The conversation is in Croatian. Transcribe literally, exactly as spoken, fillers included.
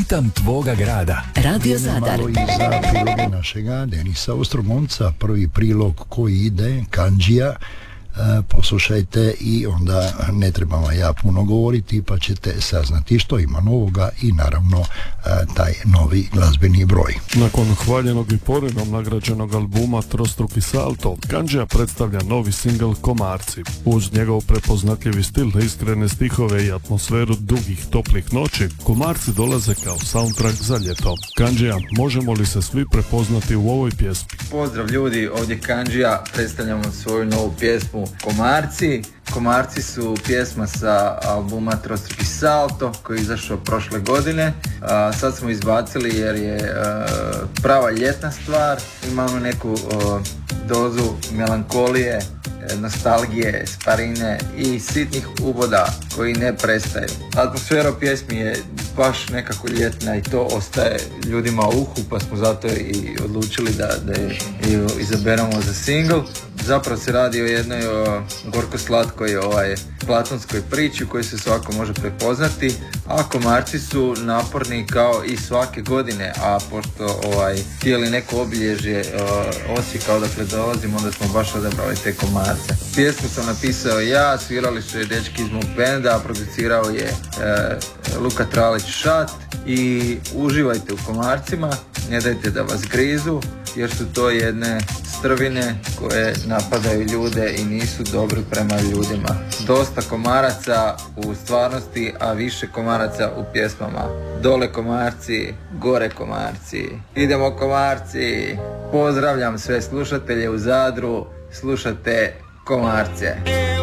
ritam tvoga grada. Radio Zadar. Malo i za priloge našega Denisa Ostromonca, prvi prilog koji ide, Kandžija. Poslušajte i onda ne treba vam ja puno govoriti, pa ćete saznati što ima novoga i naravno taj novi glazbeni broj. Nakon hvaljenog i poredom nagrađenog albuma Trostruki salto, Kandžija predstavlja novi singl Komarci. Uz njegov prepoznatljivi stil, iskrene stihove i atmosferu dugih toplih noći, Komarci dolaze kao soundtrack za ljeto. Kandžija, možemo li se svi prepoznati u ovoj pjesmi? Pozdrav ljudi, ovdje Kandžija, predstavljamo svoju novu pjesmu Komarci. Komarci su pjesma sa albuma Trostruki salto koji je izašao prošle godine. A, sad smo izbacili jer je a, prava ljetna stvar. Imamo neku a, dozu melankolije, nostalgije, sparine i sitnih uboda koji ne prestaju. Atmosfera pjesmi je baš nekako ljetna i to ostaje ljudima u uhu, pa smo zato i odlučili da, da je izaberemo za single. Zapravo se radi o jednoj o gorko-slatkoj ovaj, platonskoj priči u kojoj se svako može prepoznati, a Komarci su naporni kao i svake godine, a pošto ovaj, htjeli neko obilježje uh, Osijeka odakle dolazimo, onda smo baš odabrali te Komarce. Pjesmu sam napisao ja, svirali su je dečki iz mog benda, producirao je uh, Luka Tralić-Šat i uživajte u Komarcima, ne dajte da vas grizu, jer su to jedne strvine koje napadaju ljude i nisu dobri prema ljudima. Dosta komaraca u stvarnosti, a više komaraca u pjesmama. Dole Komarci, gore Komarci. Idemo Komarci! Pozdravljam sve slušatelje u Zadru, slušate Komarce.